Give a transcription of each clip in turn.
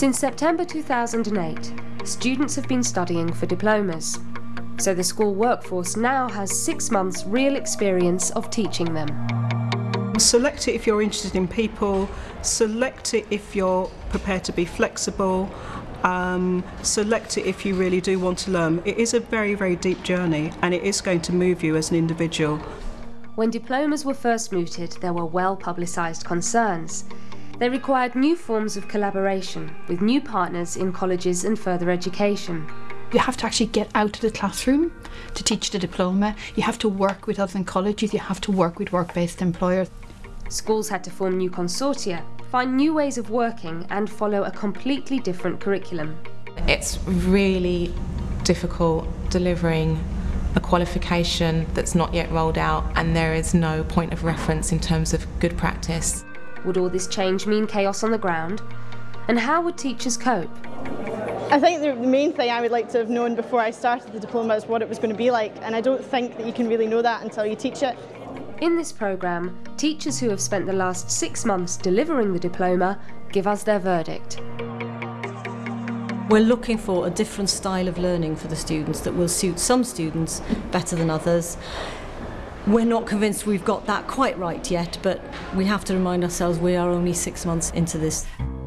Since September 2008, students have been studying for diplomas. So the school workforce now has 6 months real experience of teaching them. Select it if you're interested in people, select it if you're prepared to be flexible, select it if you really do want to learn. It is a very, very deep journey and it is going to move you as an individual. When diplomas were first mooted, there were well-publicised concerns. They required new forms of collaboration with new partners in colleges and further education. You have to actually get out of the classroom to teach the diploma. You have to work with other colleges, you have to work with work-based employers. Schools had to form new consortia, find new ways of working and follow a completely different curriculum. It's really difficult delivering a qualification that's not yet rolled out and there is no point of reference in terms of good practice. Would all this change mean chaos on the ground? And how would teachers cope? I think the main thing I would like to have known before I started the diploma is what it was going to be like, and I don't think that you can really know that until you teach it. In this programme, teachers who have spent the last 6 months delivering the diploma give us their verdict. We're looking for a different style of learning for the students that will suit some students better than others. We're not convinced we've got that quite right yet, but we have to remind ourselves we are only 6 months into this.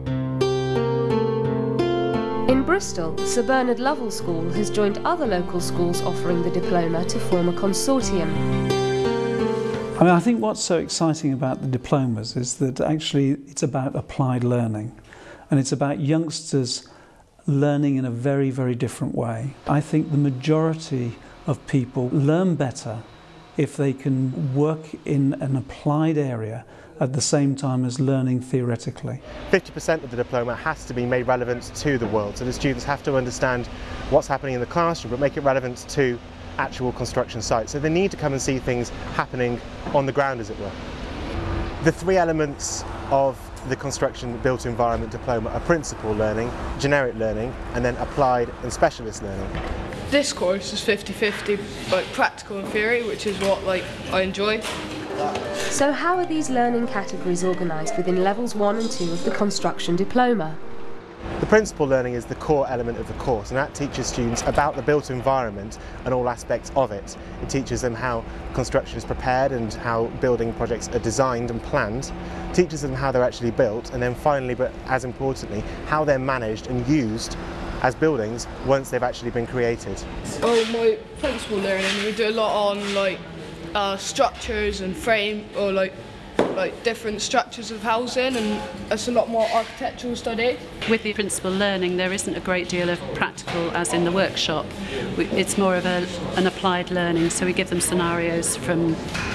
In Bristol, Sir Bernard Lovell School has joined other local schools offering the diploma to form a consortium. I think what's so exciting about the diplomas is that actually it's about applied learning and it's about youngsters learning in a very, very different way. I think the majority of people learn better if they can work in an applied area at the same time as learning theoretically. 50% of the diploma has to be made relevant to the world, so the students have to understand what's happening in the classroom but make it relevant to actual construction sites. So they need to come and see things happening on the ground, as it were. The 3 elements of the construction built environment diploma are principal learning, generic learning and then applied and specialist learning. This course is 50-50, like practical and theory, which is what I enjoy. So how are these learning categories organised within levels 1 and 2 of the construction diploma? The principal learning is the core element of the course, and that teaches students about the built environment and all aspects of it. It teaches them how construction is prepared and how building projects are designed and planned, teaches them how they're actually built, and then finally, but as importantly, how they're managed and used as buildings once they've actually been created. Oh, my principal learning, we do a lot on structures and frame, or like different structures of housing, and it's a lot more architectural study. With the principal learning there isn't a great deal of practical as in the workshop. It's more of an applied learning, so we give them scenarios from